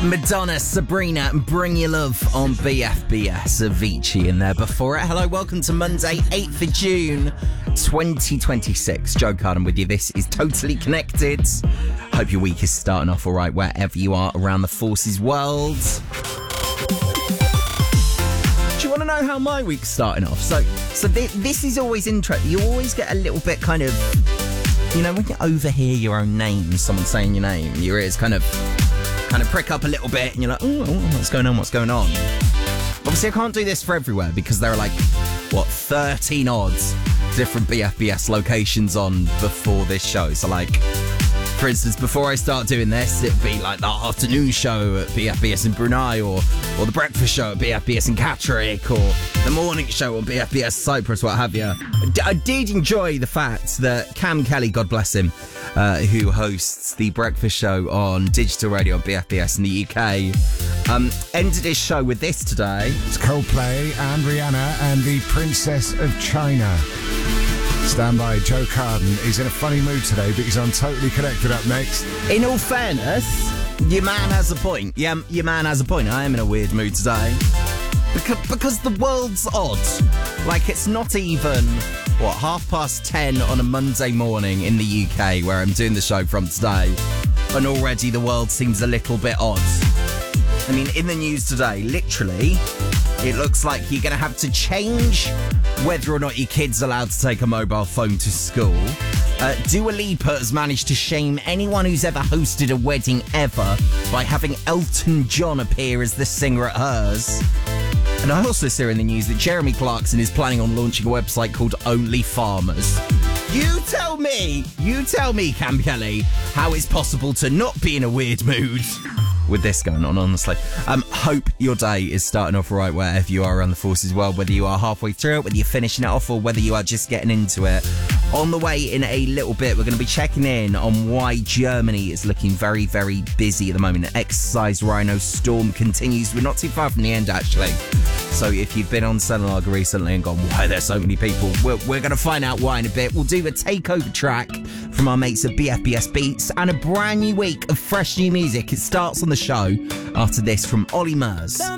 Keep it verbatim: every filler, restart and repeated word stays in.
Madonna, Sabrina, and Bring Your Love on B F B S. Avicii in there before it. Hello, welcome to Monday, eighth of June, twenty twenty-six. Joe Carden with you. This is Totally Connected. Hope your week is starting off all right wherever you are around the Forces world. Do you want to know how my week's starting off? So, so th- this is always interesting. You always get a little bit kind of, you know, when you overhear your own name, someone saying your name, your ears kind of... kind of prick up a little bit and you're like, oh, what's going on, what's going on? Obviously, I can't do this for everywhere because there are like, what, thirteen odds different B F B S locations on before this show. So like, for instance, before I start doing this, it'll be like the afternoon show at B F B S in Brunei, or or the breakfast show at B F B S in Catterick, or the morning show on B F B S Cyprus, what have you. I did enjoy the fact that Cam Kelly, God bless him, Uh, who hosts the breakfast show on digital radio on B F B S in the U K, um, ended his show with this today. It's Coldplay and Rihanna and the Princess of China. Stand by, Joe Carden. He's in a funny mood today because I'm Totally Connected up next. In all fairness, your man has a point. Yeah, your man has a point. I am in a weird mood today. Because, because the world's odd. Like, it's not even... what, half past ten on a Monday morning in the U K where I'm doing the show from today, and already the world seems a little bit odd. I mean, in the news today, literally, it looks like you're going to have to change whether or not your kid's allowed to take a mobile phone to school. Uh, Dua Lipa has managed to shame anyone who's ever hosted a wedding ever by having Elton John appear as the singer at hers. And I also saw in the news that Jeremy Clarkson is planning on launching a website called Only Farmers. You tell me, you tell me, Cam Kelly, how it's possible to not be in a weird mood with this going on, honestly. Um, hope your day is starting off right wherever you are around the Forces world, whether you are halfway through it, whether you're finishing it off, or whether you are just getting into it. On the way in a little bit, we're going to be checking in on why Germany is looking very, very busy at the moment. An exercise Rhino storm continues. We're not too far from the end, actually. So if you've been on Senelaga recently and gone, why are there so many people? We're, we're going to find out why in a bit. We'll do a takeover track from our mates at B F B S Beats and a brand new week of fresh new music. It starts on the show after this from Ollie Murs.